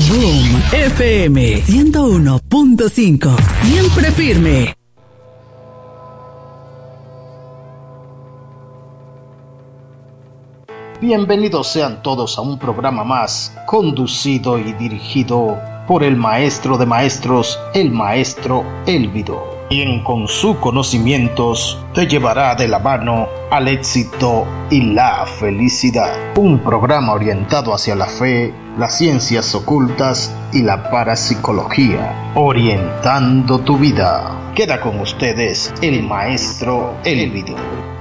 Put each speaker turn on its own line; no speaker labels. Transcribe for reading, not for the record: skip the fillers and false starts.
Boom FM 101.5. Siempre firme.
Bienvenidos sean todos a un programa más, conducido y dirigido por el maestro de maestros, el maestro Elvido, quien con sus conocimientos te llevará de la mano al éxito y la felicidad. Un programa orientado hacia la fe, las ciencias ocultas y la parapsicología, orientando tu vida. Queda con ustedes el maestro Elvido.